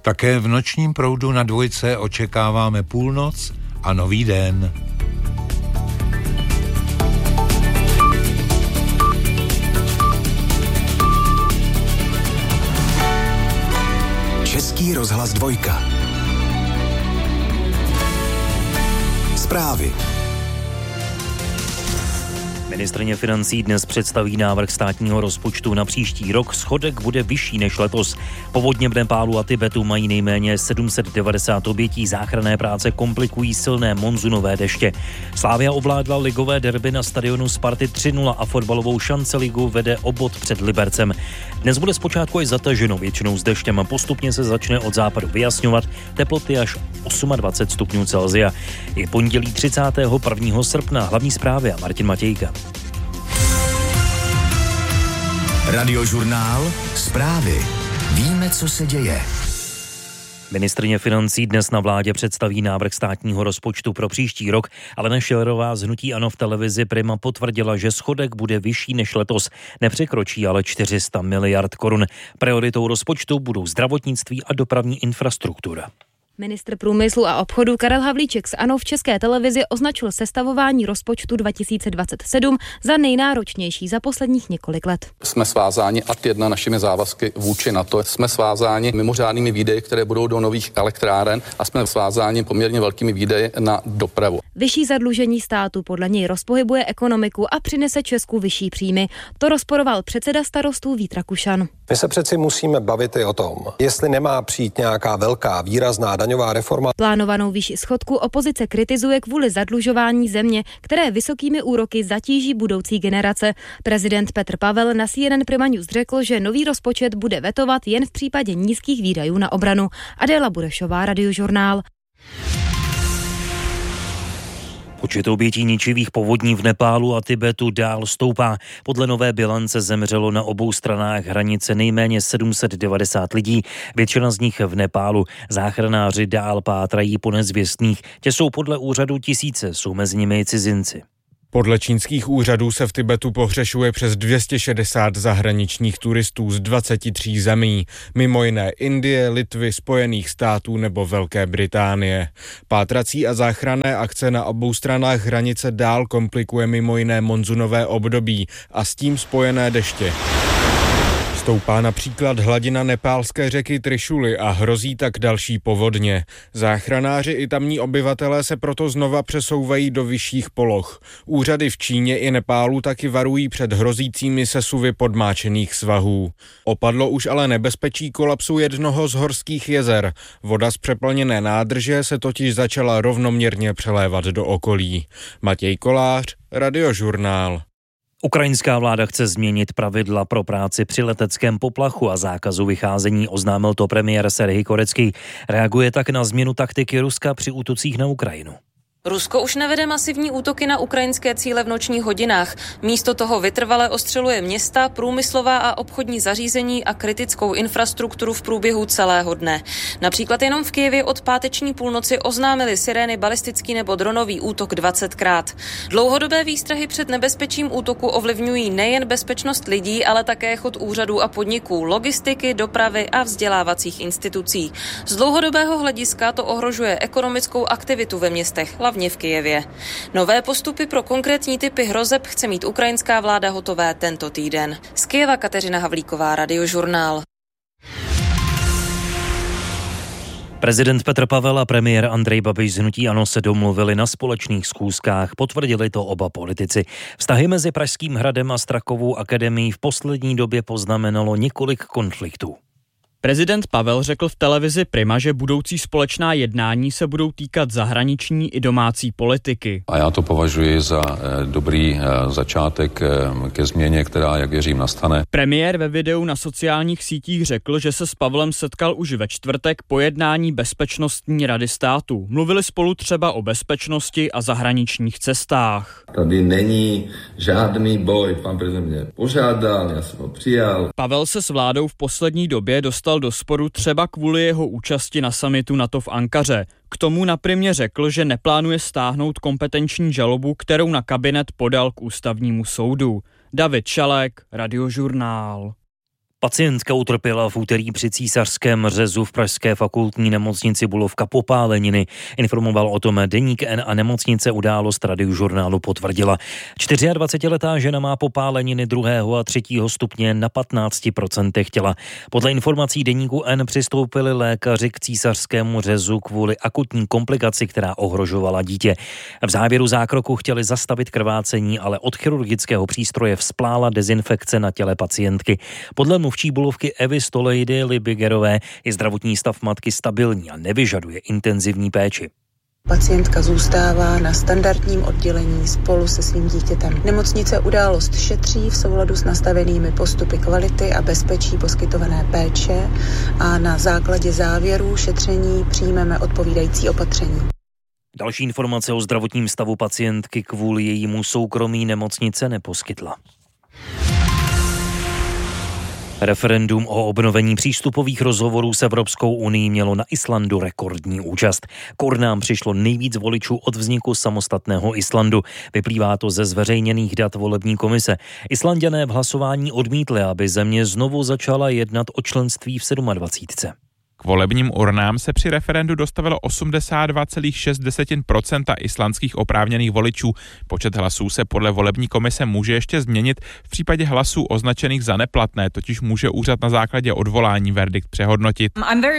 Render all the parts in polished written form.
Také v nočním proudu na dvojce očekáváme půlnoc a nový den. Český rozhlas 2. Zprávy. Ministryně financí dnes představí návrh státního rozpočtu na příští rok. Schodek bude vyšší než letos. Povodně v Nepálu a Tibetu mají nejméně 790 obětí. Záchranné práce komplikují silné monzunové deště. Slavia ovládla ligové derby na stadionu Sparty 3-0 a fotbalovou šanceligu vede o bod před Libercem. Dnes bude zpočátku i zataženo, většinou s deštěm. Postupně se začne od západu vyjasňovat, teploty až 28 stupňů Celsia. Je pondělí 31. srpna. Hlavní zprávy a Martin Matějka. Radiožurnál. Zprávy. Víme, co se děje. Ministryně financí dnes na vládě představí návrh státního rozpočtu pro příští rok. Alena Schillerová z hnutí ANO v televizi Prima potvrdila, že schodek bude vyšší než letos. Nepřekročí ale 400 miliard korun. Prioritou rozpočtu budou zdravotnictví a dopravní infrastruktura. Ministr průmyslu a obchodu Karel Havlíček z ANO v České televizi označil sestavování rozpočtu 2027 za nejnáročnější za posledních několik let. Jsme svázáni ad 1 našimi závazky vůči NATO. Jsme svázáni mimořádnými výdaji, které budou do nových elektráren a jsme svázáni poměrně velkými výdaji na dopravu. Vyšší zadlužení státu podle něj rozpohybuje ekonomiku a přinese Česku vyšší příjmy. To rozporoval předseda Starostů Vít Rakušan. My se přeci musíme bavit i o tom, jestli nemá přijít nějaká velká výrazná daňová reforma. Plánovanou výši schodku opozice kritizuje kvůli zadlužování země, které vysokými úroky zatíží budoucí generace. Prezident Petr Pavel na CNN Prima News řekl, že nový rozpočet bude vetovat jen v případě nízkých výdajů na obranu. Adéla Burešová, Radiožurnál. Počet obětí ničivých povodní v Nepálu a Tibetu dál stoupá. Podle nové bilance zemřelo na obou stranách hranice nejméně 790 lidí, většina z nich v Nepálu. Záchranáři dál pátrají po nezvěstných. Tě jsou podle úřadu tisíce, jsou mezi nimi i cizinci. Podle čínských úřadů se v Tibetu pohřešuje přes 260 zahraničních turistů z 23 zemí, mimo jiné Indie, Litvy, Spojených států nebo Velké Británie. Pátrací a záchranné akce na obou stranách hranice dál komplikuje mimo jiné monzunové období a s tím spojené deště. Stoupá například hladina nepálské řeky Trišuly a hrozí tak další povodně. Záchranáři i tamní obyvatelé se proto znova přesouvají do vyšších poloh. Úřady v Číně i Nepálu taky varují před hrozícími sesuvy podmáčených svahů. Opadlo už ale nebezpečí kolapsu jednoho z horských jezer. Voda z přeplněné nádrže se totiž začala rovnoměrně přelévat do okolí. Matěj Kolář, Radiožurnál. Ukrajinská vláda chce změnit pravidla pro práci při leteckém poplachu a zákazu vycházení, oznámil to premiér Serhij Korecký. Reaguje tak na změnu taktiky Ruska při útocích na Ukrajinu. Rusko už nevede masivní útoky na ukrajinské cíle v nočních hodinách. Místo toho vytrvale ostřeluje města, průmyslová a obchodní zařízení a kritickou infrastrukturu v průběhu celého dne. Například jenom v Kyjevě od páteční půlnoci oznámili sirény balistický nebo dronový útok 20krát. Dlouhodobé výstrahy před nebezpečím útoku ovlivňují nejen bezpečnost lidí, ale také chod úřadů a podniků, logistiky, dopravy a vzdělávacích institucí. Z dlouhodobého hlediska to ohrožuje ekonomickou aktivitu ve městech, hlavně v Kyjevě. Nové postupy pro konkrétní typy hrozeb chce mít ukrajinská vláda hotové tento týden. Z Kyjeva Kateřina Havlíková, Radiožurnál. Prezident Petr Pavel a premiér Andrej Babiš z hnutí ANO se domluvili na společných schůzkách, potvrdili to oba politici. Vztahy mezi Pražským hradem a Strakovou akademií v poslední době poznamenalo několik konfliktů. Prezident Pavel řekl v televizi Prima, že budoucí společná jednání se budou týkat zahraniční i domácí politiky. A já to považuji za dobrý začátek ke změně, která, jak věřím, nastane. Premiér ve videu na sociálních sítích řekl, že se s Pavlem setkal už ve čtvrtek po jednání Bezpečnostní rady státu. Mluvili spolu třeba o bezpečnosti a zahraničních cestách. Tady není žádný boj, pan prezident mě požádal, já jsem ho přijal. Pavel se s vládou v poslední době dostal do sporu třeba kvůli jeho účasti na summitu NATO v Ankaře. K tomu na Primě řekl, že neplánuje stáhnout kompetenční žalobu, kterou na kabinet podal k ústavnímu soudu. David Šalek, Radiožurnál. Pacientka utrpěla v úterý při císařském řezu v pražské fakultní nemocnici Bulovka popáleniny. Informoval o tom Deník N a nemocnice událost Radiožurnálu potvrdila. 24letá žena má popáleniny 2. a 3. stupně na 15% těla. Podle informací Deníku N přistoupili lékaři k císařskému řezu kvůli akutní komplikaci, která ohrožovala dítě. V závěru zákroku chtěli zastavit krvácení, ale od chirurgického přístroje vzplála dezinfekce na těle pacientky. Podle mluvčí Bulovky Evy Stolejdy Libigerové je zdravotní stav matky stabilní a nevyžaduje intenzivní péči. Pacientka zůstává na standardním oddělení spolu se svým dítětem. Nemocnice událost šetří v souladu s nastavenými postupy kvality a bezpečí poskytované péče a na základě závěrů šetření přijmeme odpovídající opatření. Další informace o zdravotním stavu pacientky kvůli jejímu soukromí nemocnice neposkytla. Referendum o obnovení přístupových rozhovorů s Evropskou unií mělo na Islandu rekordní účast. K urnám přišlo nejvíc voličů od vzniku samostatného Islandu. Vyplývá to ze zveřejněných dat volební komise. Islanďané v hlasování odmítli, aby země znovu začala jednat o členství v 27. K volebním urnám se při referendu dostavilo 82,6% islandských oprávněných voličů. Počet hlasů se podle volební komise může ještě změnit. V případě hlasů označených za neplatné totiž může úřad na základě odvolání verdikt přehodnotit.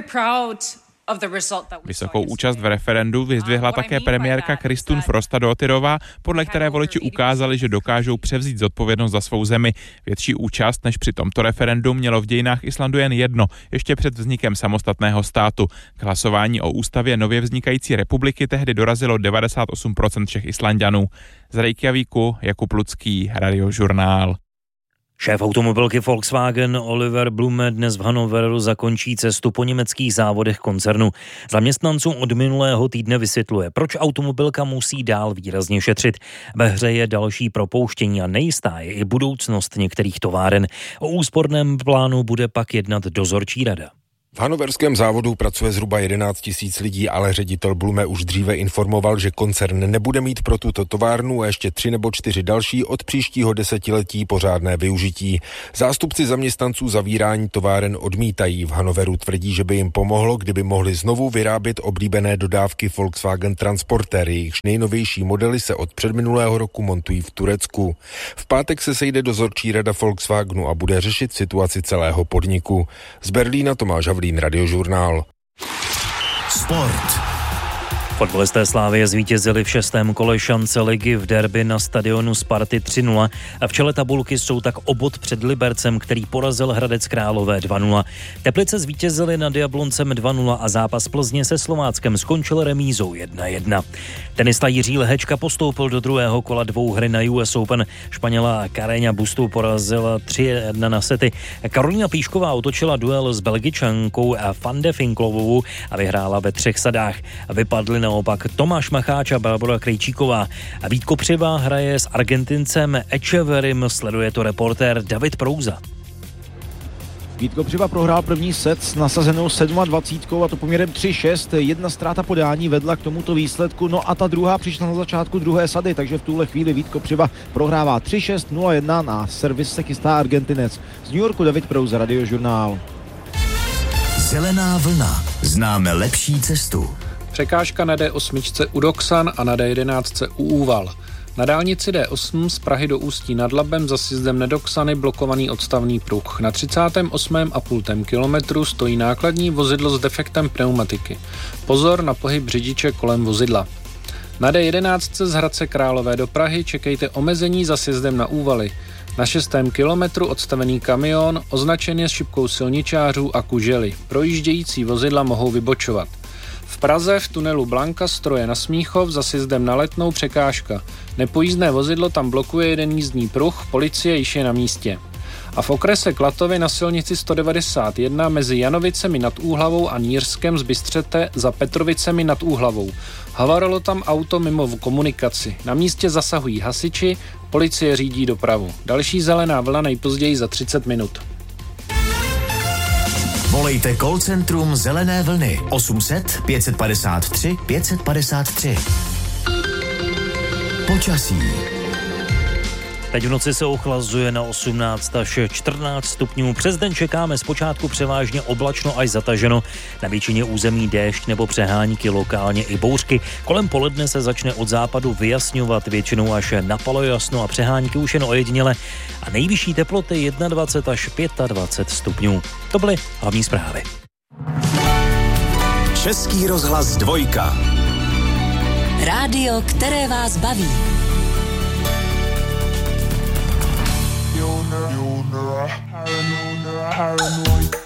Vysokou účast v referendu vyzdvihla také premiérka Kristún Frostadóttirová, podle které voliči ukázali, že dokážou převzít zodpovědnost za svou zemi. Větší účast než při tomto referendu mělo v dějinách Islandu jen jedno, ještě před vznikem samostatného státu. K hlasování o ústavě nově vznikající republiky tehdy dorazilo 98% všech Islanďanů. Z Reykjavíku Jakub Lucký, Radiožurnál. Šéf automobilky Volkswagen Oliver Blume dnes v Hannoveru zakončí cestu po německých závodech koncernu. Zaměstnancům od minulého týdne vysvětluje, proč automobilka musí dál výrazně šetřit. Ve hře je další propouštění a nejistá je i budoucnost některých továren. O úsporném plánu bude pak jednat dozorčí rada. V hannoverském závodu pracuje zhruba 11 000 lidí, ale ředitel Blume už dříve informoval, že koncern nebude mít pro tuto továrnu a ještě 3 nebo 4 další od příštího desetiletí pořádné využití. Zástupci zaměstnanců zavírání továren odmítají. V Hannoveru tvrdí, že by jim pomohlo, kdyby mohli znovu vyrábět oblíbené dodávky Volkswagen Transporter. Jejichž nejnovější modely se od předminulého roku montují v Turecku. V pátek se sejde dozorčí rada Volkswagenu a bude řešit situaci celého podniku. Z Berlína Tomáš Havlín, Radiožurnál. Sport. Fotbalisté Slavie zvítězili v 6. kole šance ligy v derby na stadionu Sparty 3-0 a v čele tabulky jsou tak o bod před Libercem, který porazil Hradec Králové 2-0. Teplice zvítězili nad Jabloncem 2-0 a zápas Plzně se Slováckem skončil remízou 1-1. Tenista Jiří Lehečka postoupil do druhého kola dvouhry na US Open. Španěla Carreña Bustu porazila 3-1 na sety. Karolína Píšková otočila duel s Belgičankou Van de Finklovou a vyhrála ve 3 sadách. Vypadly naopak Tomáš Macháč a Barbora Krejčíková. A Vít Kopřiva hraje s Argentincem Echeverrym, sleduje to reportér David Prouza. Vít Kopřiva prohrál první set s nasazenou 27 a to poměrem 3-6. Jedna ztráta podání vedla k tomuto výsledku, no a ta druhá přišla na začátku druhé sady, takže v tuhle chvíli Vít Kopřiva prohrává 3-6, 0-1, na servis se chystá Argentinec. Z New Yorku David Prouza, Radiožurnál. Zelená vlna. Známe lepší cestu. Překážka na D8 u Doksan a na D11 u Úval. Na dálnici D8 z Prahy do Ústí nad Labem za sjezdem Nedoksany blokovaný odstavný pruh. Na 38,5 kilometru stojí nákladní vozidlo s defektem pneumatiky. Pozor na pohyb řidiče kolem vozidla. Na D11 z Hradce Králové do Prahy čekejte omezení za sjezdem na Úvaly. Na 6. kilometru odstavený kamion označen je s šipkou silničářů a kužely. Projíždějící vozidla mohou vybočovat. V Praze v tunelu Blanka stroje na Smíchov za sjezdem na Letnou překážka. Nepojízdné vozidlo tam blokuje jeden jízdní pruh, policie již je na místě. A v okrese Klatovy na silnici 191 mezi Janovicemi nad Úhlavou a Nírskem z Bystřete za Petrovicemi nad Úhlavou. Havarilo tam auto mimo komunikaci. Na místě zasahují hasiči, policie řídí dopravu. Další zelená vlna nejpozději za 30 minut. Volejte call centrum Zelené vlny 800 553 553. Počasí. Teď v noci se ochlazuje na 18 až 14 stupňů. Přes den čekáme zpočátku převážně oblačno až zataženo. Na většině území déšť nebo přehánky, lokálně i bouřky. Kolem poledne se začne od západu vyjasňovat, většinou až na palojasno a přehánky už jen ojediněle. A nejvyšší teploty 21 až 25 stupňů. To byly hlavní zprávy. Český rozhlas 2. Rádio, které vás baví. Paranoid.